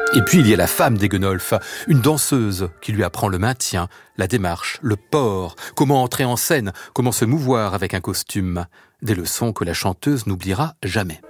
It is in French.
Et puis il y a la femme d'Egenolf, une danseuse qui lui apprend le maintien, la démarche, le port, comment entrer en scène, comment se mouvoir avec un costume. Des leçons que la chanteuse n'oubliera jamais.